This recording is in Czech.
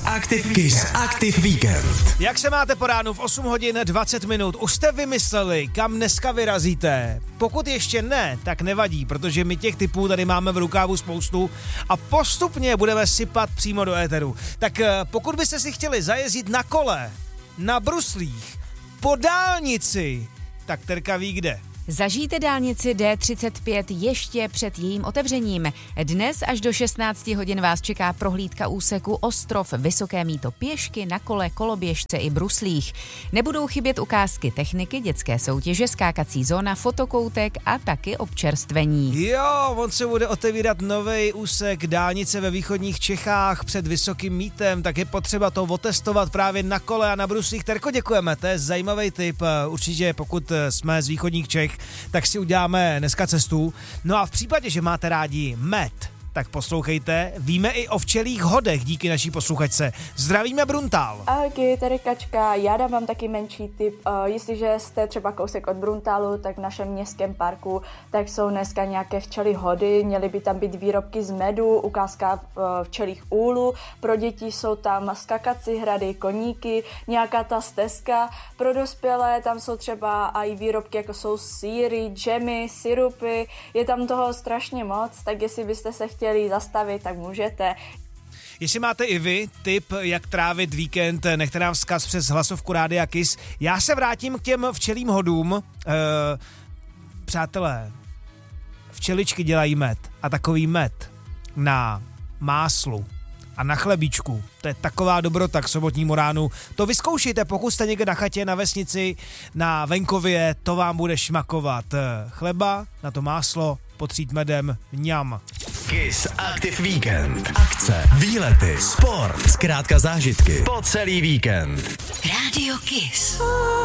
Kiss Weekend. Jak se máte po ránu v 8 hodin 20 minut? Už jste vymysleli, kam dneska vyrazíte? Pokud ještě ne, tak nevadí, protože my těch typů tady máme v rukávu spoustu a postupně budeme sypat přímo do éteru. Tak pokud byste si chtěli zajezdit na kole, na bruslích, po dálnici, tak Terka ví kde. Zažijte dálnici D35 ještě před jejím otevřením. Dnes až do 16 hodin vás čeká prohlídka úseku Ostrov, Vysoké Mýto pěšky, na kole, koloběžce i bruslích. Nebudou chybět ukázky techniky, dětské soutěže, skákací zóna, fotokoutek a taky občerstvení. Jo, on se bude otevírat nový úsek dálnice ve východních Čechách před Vysokým Mýtem, tak je potřeba to otestovat právě na kole a na bruslích. Terko, děkujeme, to je zajímavý tip. Určitě pokud jsme z východních Čech, tak si uděláme dneska cestu. No a v případě, že máte rádi med, tak poslouchejte, víme i o včelích hodech díky naší posluchačce. Zdravíme Bruntál. Ahojky, tady Kačka, já dám vám taky menší tip. Jestliže jste třeba kousek od Bruntálu, tak v našem městském parku, tak jsou dneska nějaké včely hody, měly by tam být výrobky z medu, ukázka včelích úlu, pro děti jsou tam skakací hrady, koníky, nějaká ta stezka, pro dospělé tam jsou třeba i výrobky, jako jsou sýry, džemy, sirupy, je tam toho strašně moc, tak jestli byste se chtěli zastavit, tak můžete. Jestli máte i vy tip, jak trávit víkend, nechte nám vzkaz přes hlasovku Rádia Kiss. Já se vrátím k těm včelím hodům. Přátelé, včeličky dělají med a takový med na máslu a na chlebíčku. To je taková dobrota k sobotnímu ránu. To vyzkoušejte, pokud jste někde na chatě, na vesnici, na venkově, to vám bude šmakovat. Chleba, na to máslo, potřít medem, mňam. Kiss Active Weekend. Akce, výlety, sport, zkrátka zážitky po celý víkend. Rádio Kiss.